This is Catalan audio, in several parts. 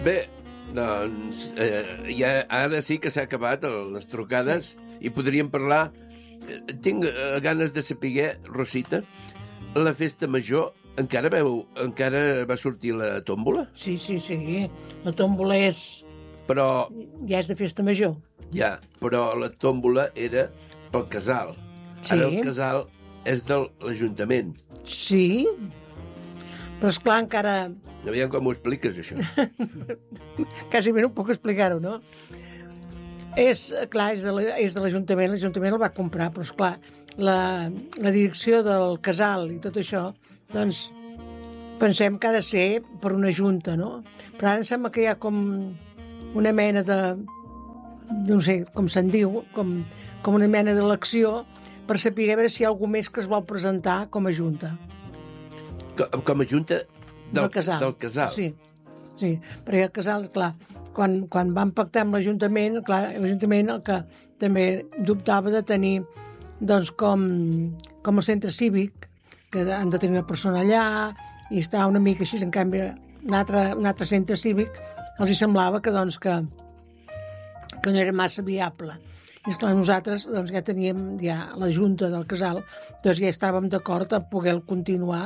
Bé, doncs, ja ara sí que s'ha acabat les trucades i podríem parlar... Tinc ganes de saber, Rosita, la festa major, encara va sortir la tòmbola? Sí. La tòmbola Però... ja és de festa major. Ja, però la tòmbola era pel casal. Sí. Ara el casal és de l'Ajuntament. Sí, però esclar encara... Aviam com ho expliques, això. Quasi bé no puc explicar-ho, no? És de l'Ajuntament, l'Ajuntament el va comprar, però esclar, la direcció del casal i tot això, doncs pensem que ha de ser per una junta, no? Però ara em sembla que hi ha com una mena de... no sé com se'n diu, com una mena d'elecció per saber a veure si hi ha algú més que es vol presentar com a junta. Com a junta del casal? Del casal. Sí, perquè el casal, clar, quan van pactar amb l'Ajuntament, clar, l'Ajuntament el que també dubtava de tenir, doncs, com el centre cívic, que han de tenir una persona allà, i està una mica així, en canvi, un altre centre cívic, els hi semblava que no era massa viable. I esclar, nosaltres doncs, ja teníem la Junta del Casal, doncs ja estàvem d'acord a poder continuar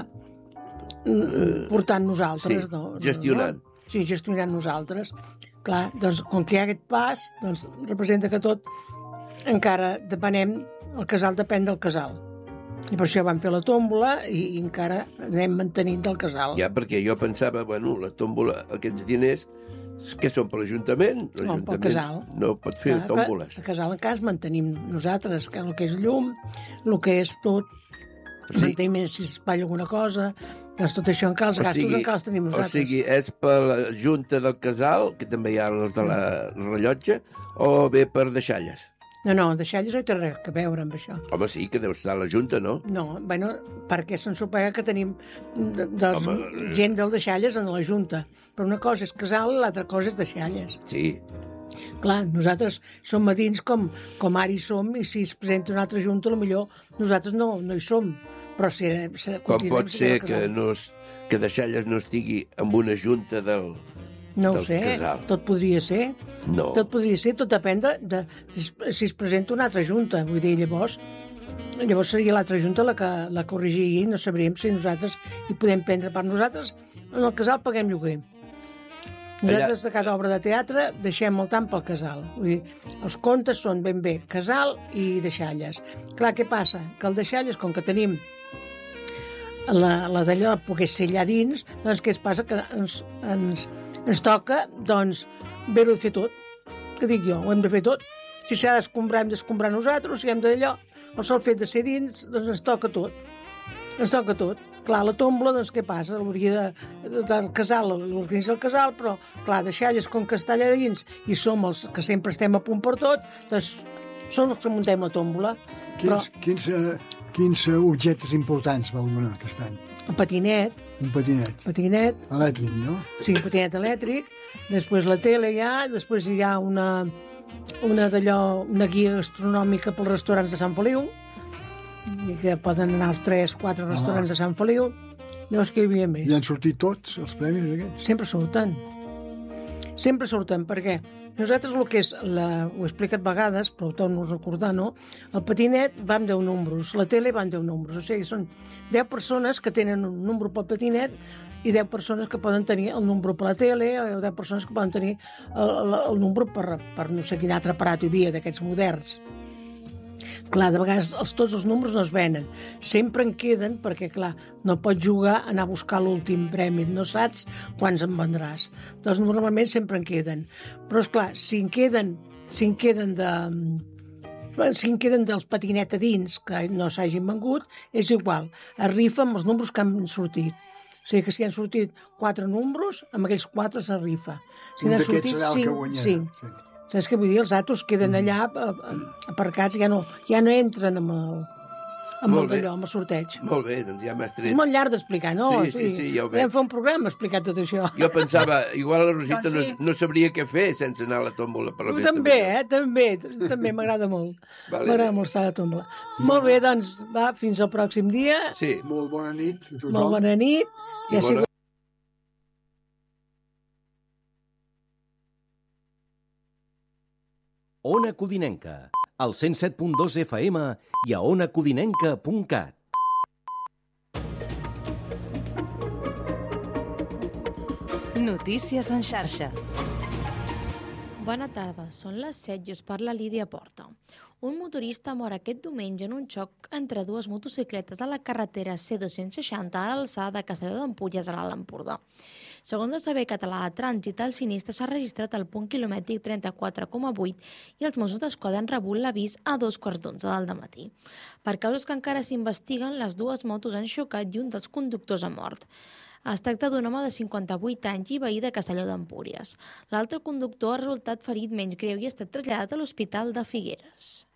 portant nosaltres. Sí, gestionant. No? Sí, gestionant nosaltres. Clar, doncs, com que hi ha aquest pas, doncs representa que tot encara depenem, el casal depèn del casal. I per això vam fer la tòmbola i encara anem mantenint del casal. Ja, perquè jo pensava, la tòmbola, aquests diners, que són per l'Ajuntament? No, pel casal. No pot fer tòmboles. El casal encara es mantenim nosaltres, que el que és llum, el que és tot, manteniment si s'espatlla alguna cosa, doncs tot això encara els gastos encara els tenim nosaltres. O sigui, és per la Junta del Casal, que també hi ha els de la rellotge, o bé per deixalles? No, deixalles no hi té res a veure amb això. Home, sí, que deu estar a la Junta, no? No, perquè se'n supega que tenim gent del deixalles en la Junta. Però una cosa és casal i l'altra cosa és deixalles. Sí. Clar, nosaltres som medins com ara hi som, i si es presenta una altra junta, potser nosaltres no hi som. Però com pot ser que deixalles no estigui amb una junta del no ho sé, casal? Tot podria ser. No. Tot podria ser, tot depèn de si es presenta una altra junta. Vull dir, llavors seria l'altra junta la que corrigiria i no sabríem si nosaltres hi podem prendre part. Nosaltres en el casal paguem lloguer. Nosaltres de cada obra de teatre deixem el tant pel casal. Vull dir, els comptes són ben bé casal i deixalles. Clar, què passa? Que el deixalles, com que tenim la d'allò de poder ser allà dins, doncs què es passa? Que ens toca, doncs, haver-ho de fer tot. Què dic jo? Ho hem de fer tot. Si s'ha d'escombrar, hem d'escombrar nosaltres, si hem d'allò, el sol fet de ser dins, doncs ens toca tot. Ens toca tot. Clar, la tòmbola, doncs què passa? Del casal, l'organitza el casal, però, clar, deixalles com que està allà dins i som els que sempre estem a punt per tot, doncs som els que muntem la tòmbola. Quins objectes importants vau donar aquest any? El patinet. Un patinet. Patinet. Elèctric, no? Sí, un patinet elèctric. Després la tele després hi ha una guia gastronòmica pels restaurants de Sant Feliu, i que poden anar als 3-4 restaurants de Sant Feliu. Llavors que hi havia més. I han sortit tots els premis aquests? Sempre surten, perquè nosaltres el que és, ho he explicat vegades, però ho torno a recordar, no? El patinet va amb 10 números, la tele va amb 10 números, o sigui, són 10 persones que tenen un número pel patinet i 10 persones que poden tenir el número per la tele, o 10 persones que poden tenir el número per no sé quin altre aparat hi havia d'aquests moderns. Clar, de vegades tots els números no es venen. Sempre en queden, perquè, clar, no pots jugar a anar a buscar l'últim premi. No saps quants en vendràs. Doncs normalment sempre en queden. Però, esclar, si en queden dels patinet a dins que no s'hagin vengut, és igual. Es rifa amb els números que han sortit. O sigui que si han sortit 4 números, amb aquells 4 es rifa. Si un d'aquests serà el que guanyarà. Sí. Saps què vull dir? Els altres queden allà aparcats, ja no entren amb el sorteig. Molt bé, doncs ja m'has tret. És molt llarg d'explicar, no? Sí, ja ho veig. Vam fer un programa explicar tot això. Jo pensava, igual la Rosita no sabria què fer sense anar a la tòmbola per la festa. També m'agrada molt. M'agrada molt estar a la tòmbola. Molt bé, doncs, va, fins al pròxim dia. Sí. Molt bona nit a tothom. Molt bona nit. Ona Codinenca, al 107.2 FM i a onacodinenca.cat. Notícies en xarxa. Bona tarda, són les 7 i us parla Lídia Porta. Un motorista mor aquest diumenge en un xoc entre dues motocicletes a la carretera C260 a l'alçada de Castelló d'Empúries a l'Alt Empordà. Segons el Servei Català de Trànsit, el sinistre s'ha registrat al punt quilomètric 34,8 i els Mossos d'Esquadra han rebut l'avís a 2:15 del dematí. Per causes que encara s'investiguen, les dues motos han xocat i un dels conductors ha mort. Es tracta d'un home de 58 anys i veí de Castelló d'Empúries. L'altre conductor ha resultat ferit menys greu i ha estat traslladat a l'Hospital de Figueres.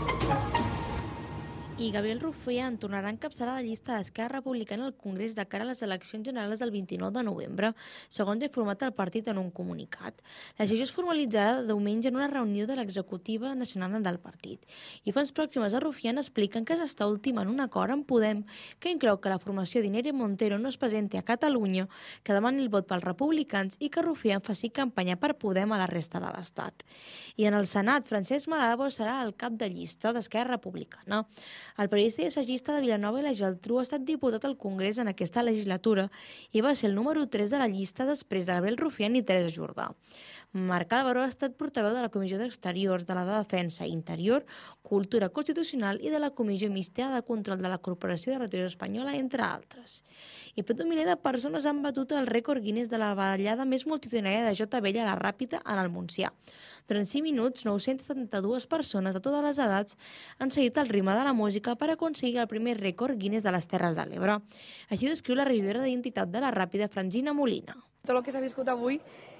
I Gabriel Rufián tornarà a encapçalar la llista d'Esquerra Republicana al Congrés de cara a les eleccions generals del 29 de novembre, segons ha informat el partit en un comunicat. La decisió es formalitzarà diumenge en una reunió de l'executiva nacional del partit. I fonts pròximes a Rufián expliquen que s'està ultimant un acord amb Podem que inclou que la formació d'Inere Montero no es presenti a Catalunya, que demani el vot pels republicans i que Rufián faci campanya per Podem a la resta de l'Estat. I en el Senat, Francesc Maragall serà el cap de llista d'Esquerra Republicana. El periodista i assagista de Vilanova i la Geltrú ha estat diputat al Congrés en aquesta legislatura i va ser el número 3 de la llista després de Gabriel Rufián i Teresa Jordà. Marc Álvaro ha estat portaveu de la Comissió d'Exteriors, de la de Defensa Interior, Cultura Constitucional i de la Comissió Mixta de Control de la Corporació de Radiodifusió Espanyola, entre altres. I tot un miler de persones han batut el rècord Guinness de la ballada més multitudinària de Jota Vella a la Ràpita en el Montsià. Durant 5 minuts, 972 persones de totes les edats han seguit el ritme de la música per aconseguir el primer rècord Guinness de les Terres de l'Ebre. Així ho descriu la regidora d'Identitat de la Ràpita, Francina Molina. Tot el que s'ha viscut avui,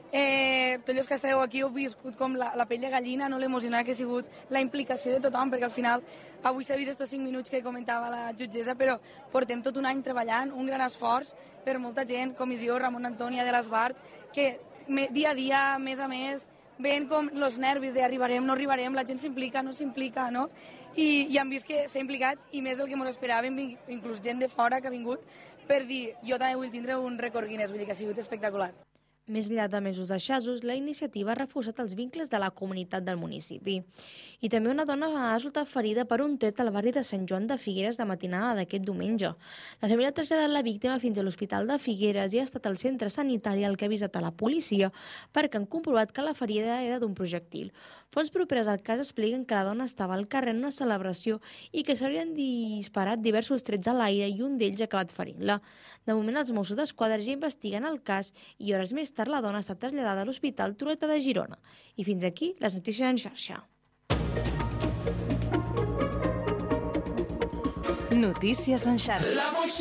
tots els que esteu aquí heu viscut com la pell de gallina, no l'emocionant que ha sigut la implicació de tothom, perquè al final avui s'ha vist estos 5 minuts que comentava la jutgessa, però portem tot un any treballant, un gran esforç per molta gent, comissió, Ramon Antònia de l'Esbart, que dia a dia, mes a mes, veient com els nervis d'arribarem, no arribarem, la gent s'implica, no s'implica, no? I han vist que s'ha implicat, i més del que ens esperàvem, inclús gent de fora que ha vingut per dir, jo també vull tindre un rècord Guinness, vull dir que ha sigut espectacular. Més enllà de mesos d'aixasos, la iniciativa ha reforçat els vincles de la comunitat del municipi. I també una dona ha resultat ferida per un tret al barri de Sant Joan de Figueres de matinada d'aquest diumenge. La família ha traslladat la víctima fins a l'Hospital de Figueres i ha estat al centre sanitari el que ha avisat a la policia perquè han comprovat que la ferida era d'un projectil. Fonts properes al cas expliquen que la dona estava al carrer en una celebració i que s'haurien disparat diversos trets a l'aire i un d'ells ha acabat ferint-la. De moment, els Mossos d'Esquadra ja investiguen el cas i hores més tard la dona ha estat traslladada a l'Hospital Trueta de Girona. I fins aquí les notícies en xarxa. Notícies en xarxa.